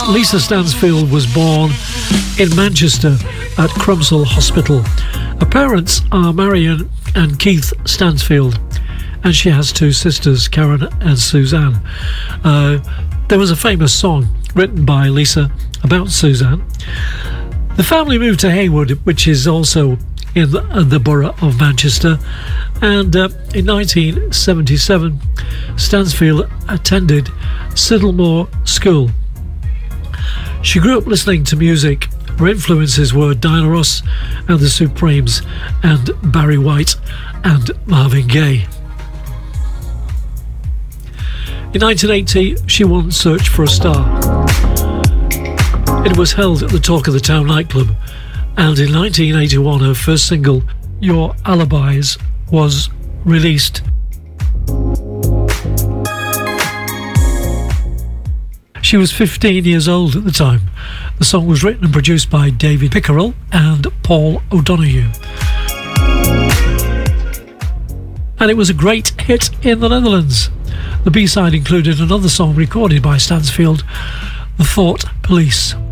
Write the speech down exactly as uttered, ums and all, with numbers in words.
Lisa Stansfield was born in Manchester at Crumpsall Hospital. Her parents are Marion and Keith Stansfield, and she has two sisters, Karen and Suzanne. Uh, there was a famous song written by Lisa about Suzanne. The family moved to Haywood, which is also in the, uh, the borough of Manchester, and uh, in nineteen seventy-seven Stansfield attended Siddlemore School. She grew up listening to music. Her influences were Diana Ross and the Supremes, and Barry White and Marvin Gaye. In nineteen eighty, she won Search for a Star. It was held at the Talk of the Town nightclub, and in nineteen eighty-one, her first single, Your Alibis, was released. She was fifteen years old at the time. The song was written and produced by David Pickerel and Paul O'Donoghue. And it was a great hit in the Netherlands. The B-side included another song recorded by Stansfield, The Thought Police.